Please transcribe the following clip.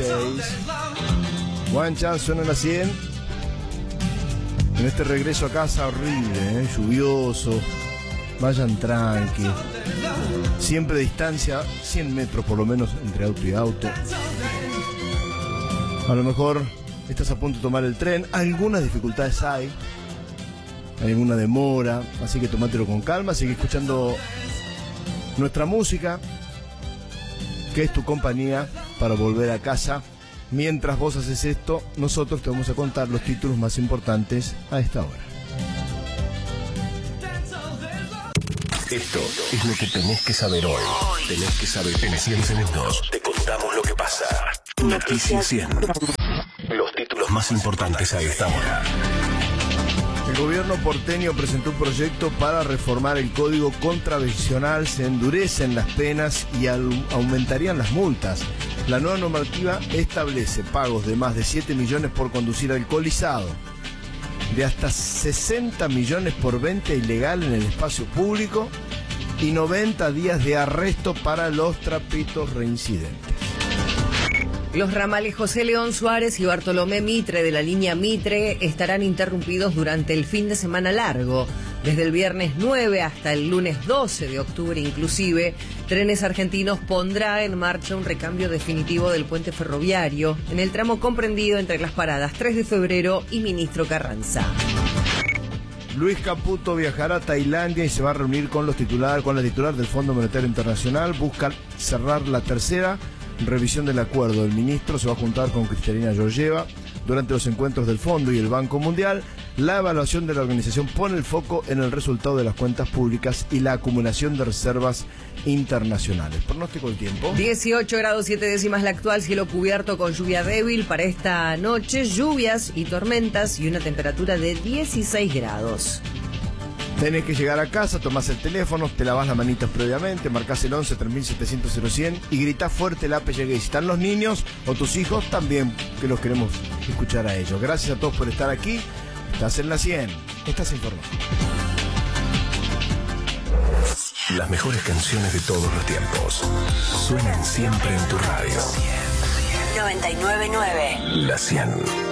Days. One Chance suena en la 100. En este regreso a casa horrible, lluvioso. Vayan tranqui. Siempre distancia, 100 metros por lo menos entre auto y auto. A lo mejor estás a punto de tomar el tren. Algunas dificultades hay alguna demora, así que tomátelo con calma. Sigue escuchando nuestra música, que es tu compañía para volver a casa. Mientras vos haces esto, nosotros te vamos a contar los títulos más importantes a esta hora. Esto es lo que tenés que saber hoy. Tenés que saber en 100 segundos. Te contamos lo que pasa. Noticias 100. Los títulos más importantes a esta hora. El gobierno porteño presentó un proyecto para reformar el código contravencional. Se endurecen las penas y aumentarían las multas. La nueva normativa establece pagos de más de 7 millones por conducir alcoholizado, de hasta 60 millones por venta ilegal en el espacio público y 90 días de arresto para los trapitos reincidentes. Los ramales José León Suárez y Bartolomé Mitre de la línea Mitre estarán interrumpidos durante el fin de semana largo. Desde el viernes 9 hasta el lunes 12 de octubre inclusive, Trenes Argentinos pondrá en marcha un recambio definitivo del puente ferroviario en el tramo comprendido entre las paradas 3 de febrero y Ministro Carranza. Luis Caputo viajará a Tailandia y se va a reunir con la titular del Fondo Monetario Internacional. Busca cerrar la tercera revisión del acuerdo. El ministro se va a juntar con Cristalina Georgieva durante los encuentros del Fondo y el Banco Mundial. La evaluación de la organización pone el foco en el resultado de las cuentas públicas y la acumulación de reservas internacionales. Pronóstico del tiempo. 18 grados 7 décimas la actual, cielo cubierto con lluvia débil para esta noche, lluvias y tormentas y una temperatura de 16 grados. Tenés que llegar a casa, tomás el teléfono, te lavás las manitas previamente, marcás el 11 3700 0100 y gritás fuerte el APY. Si están los niños o tus hijos, también, que los queremos escuchar a ellos. Gracias a todos por estar aquí. Estás en la 100. Estás informado. Las mejores canciones de todos los tiempos suenan siempre en tu radio. 99.9. La 100.